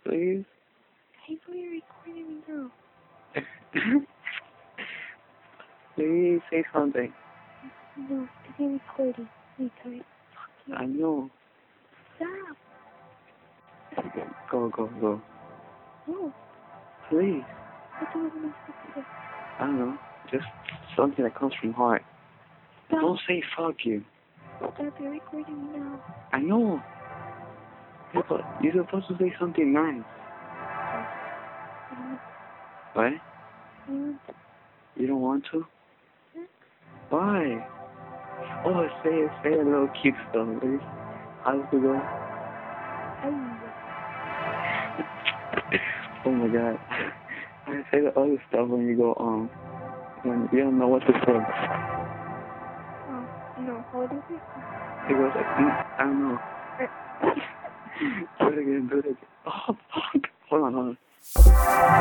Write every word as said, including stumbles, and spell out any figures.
Please? Hey, why are you recording me now? Please say something. No, it's a recording. Retard. Fuck you. I know. Stop. Go, go, go. No. Please. What do you want me to say? I don't know. Just something that comes from heart. Stop. Don't say fuck you. Stop. You're recording me now. I know. You're, suppo- you're supposed to say something nice. Mm. What? Mm. You don't want to? Mm. Why? Oh, say say a little cute stuff, please. How's it go? Oh my god. I say the other stuff when you go, um, when you don't know what to say. Oh, no. What is it? It goes like, mm, I don't know. Do it again, do it again. Oh, fuck. Hold on, hold on.